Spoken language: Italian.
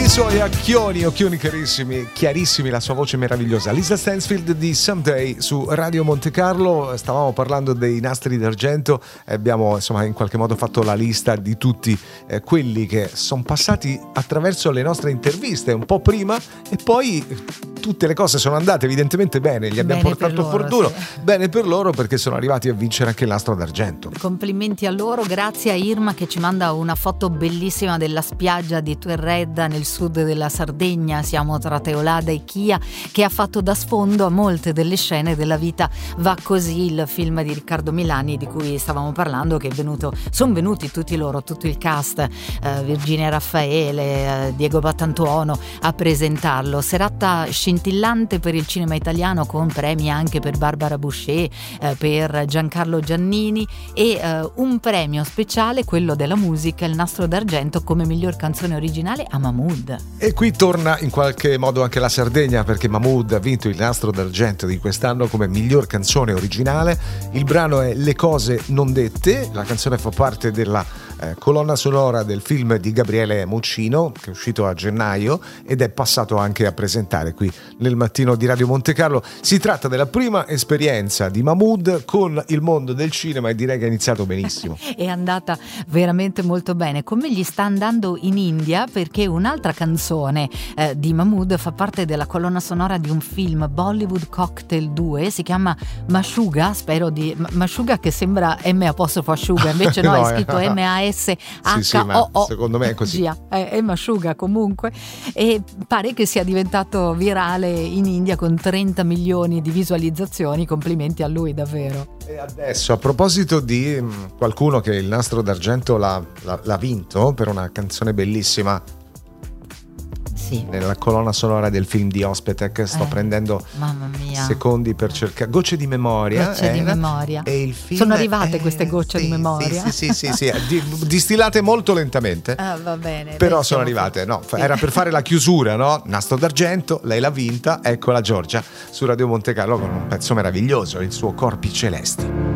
i suoi occhioni chiarissimi, la sua voce meravigliosa. Lisa Stansfield di Someday su Radio Monte Carlo. Stavamo parlando dei nastri d'argento e abbiamo insomma in qualche modo fatto la lista di tutti quelli che sono passati attraverso le nostre interviste un po' prima, e poi tutte le cose sono andate evidentemente bene, gli abbiamo portato fortuna, sì. Bene per loro, perché sono arrivati a vincere anche il nastro d'argento. Complimenti a loro, grazie a Irma che ci manda una foto bellissima della spiaggia di Tuerredda nel sud della Sardegna. Siamo tra Teolada e Chia, che ha fatto da sfondo a molte delle scene della Vita va così, il film di Riccardo Milani di cui stavamo parlando, che sono venuti tutti loro, tutto il cast, Virginia Raffaele, Diego Battantuono a presentarlo. Serata scintillante per il cinema italiano, con premi anche per Barbara Boucher, per Giancarlo Giannini e un premio speciale, quello della musica, il nastro d'argento come miglior canzone originale a Mahmood. E qui torna in qualche modo anche la Sardegna, perché Mahmood ha vinto il nastro d'argento di quest'anno come miglior canzone originale. Il brano è Le cose non dette, la canzone fa parte della colonna sonora del film di Gabriele Muccino, che è uscito a gennaio ed è passato anche a presentare qui nel mattino di Radio Monte Carlo. Si tratta della prima esperienza di Mahmood con il mondo del cinema e direi che è iniziato benissimo. È andata veramente molto bene, come gli sta andando in India, perché un'altra canzone di Mahmood fa parte della colonna sonora di un film, Bollywood Cocktail 2, si chiama Mashuga, Mashuga, che sembra M''asciuga, invece no, è scritto MASHOO. Sì, ma secondo me è così. È Mashuga comunque, e pare che sia diventato virale in India con 30 milioni di visualizzazioni. Complimenti a lui davvero. E adesso, a proposito di qualcuno che il nastro d'argento l'ha vinto per una canzone bellissima, sì, nella colonna sonora del film di Ospetek, sto prendendo secondi per cercare Gocce di memoria. E il film sono arrivate queste gocce di memoria. Sì, distillate molto lentamente. Va bene. Però sono arrivate. No, era per fare la chiusura, no? Nastro d'argento, lei l'ha vinta, eccola Giorgia su Radio Monte Carlo con un pezzo meraviglioso, il suo Corpi celesti.